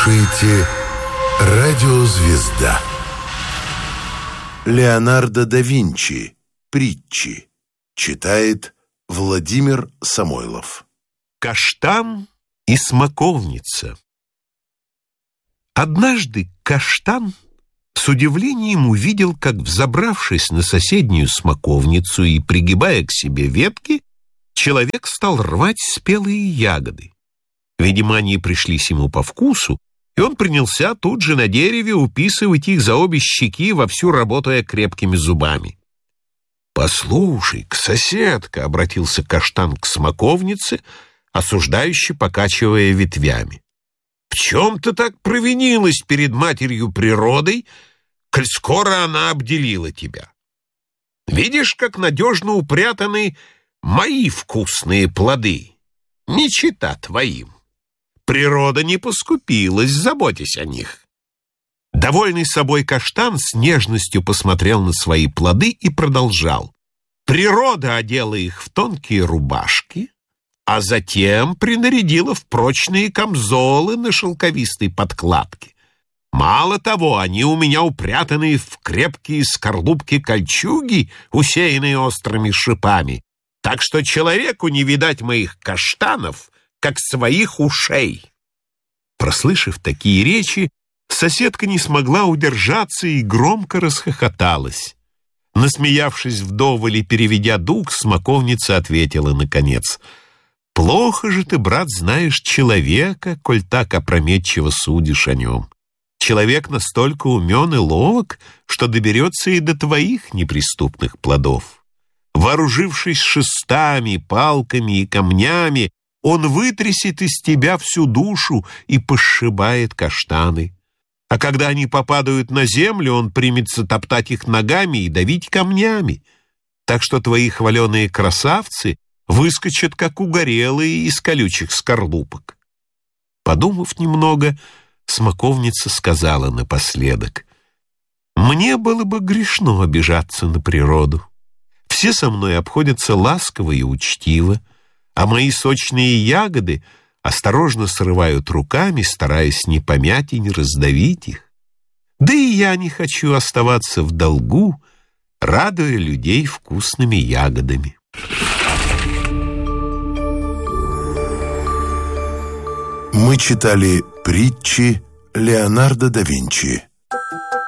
слушаете «Радиозвезда». Леонардо да Винчи. Притчи. Читает Владимир Самойлов. Каштан и смоковница. Однажды Каштан с удивлением увидел, как, взобравшись на соседнюю смоковницу и пригибая к себе ветки, человек стал рвать спелые ягоды. Видимо, они пришлись ему по вкусу, и он принялся тут же на дереве уписывать их за обе щеки, вовсю работая крепкими зубами. «Послушай-ка, соседка», — обратился Каштан к смоковнице, осуждающе покачивая ветвями, «в чем ты так провинилась перед матерью природой, коль скоро она обделила тебя? Видишь, как надежно упрятаны мои вкусные плоды, не чета твоим. Природа не поскупилась, заботясь о них». Довольный собой Каштан с нежностью посмотрел на свои плоды и продолжал. Природа одела их в тонкие рубашки, а затем принарядила в прочные камзолы на шелковистой подкладке. Мало того, они у меня упрятаны в крепкие скорлупки кольчуги, усеянные острыми шипами, так что человеку не видать моих каштанов, как своих ушей. Прослышав такие речи, соседка не смогла удержаться и громко расхохоталась. Насмеявшись вдоволь и переведя дух, смоковница ответила наконец: «Плохо же ты, брат, знаешь человека, коль так опрометчиво судишь о нем. Человек настолько умен и ловок, что доберется и до твоих неприступных плодов. Вооружившись шестами, палками и камнями, он вытрясет из тебя всю душу и пошибает каштаны. А когда они попадают на землю, он примется топтать их ногами и давить камнями. Так что твои хваленые красавцы выскочат, как угорелые из колючих скорлупок». Подумав немного, смоковница сказала напоследок: «Мне было бы грешно обижаться на природу. Все со мной обходятся ласково и учтиво, а мои сочные ягоды осторожно срывают руками, стараясь не помять и не раздавить их. Да и я не хочу оставаться в долгу, радуя людей вкусными ягодами». Мы читали притчи Леонардо да Винчи.